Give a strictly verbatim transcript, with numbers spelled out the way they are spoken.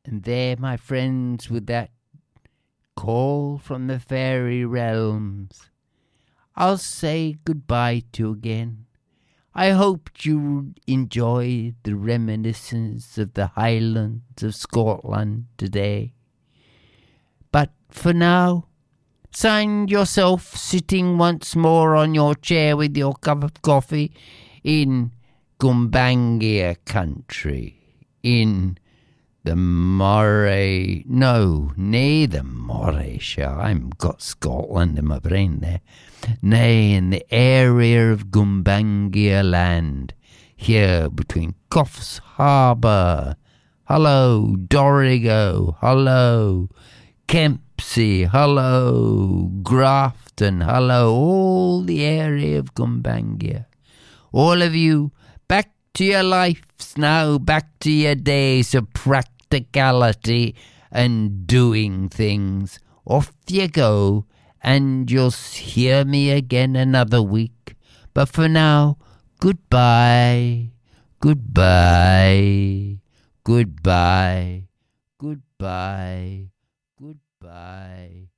And there, my friends, with that call from the fairy realms, I'll say goodbye to you again. I hoped you enjoyed the reminiscence of the Highlands of Scotland today. But for now, find yourself sitting once more on your chair with your cup of coffee in Gumbangia country, in the Moray, no, nay, the Moray, sure, I've got Scotland in my brain there. Nay, in the area of Gumbangia land, here between Coffs Harbour, hello, Dorrigo, hello, Kempsey, hello, Grafton, hello, all the area of Gumbangia. All of you, back to your lives now, back to your days of practicality and doing things. Off you go, and you'll hear me again another week. But for now, goodbye, goodbye, goodbye, goodbye, goodbye.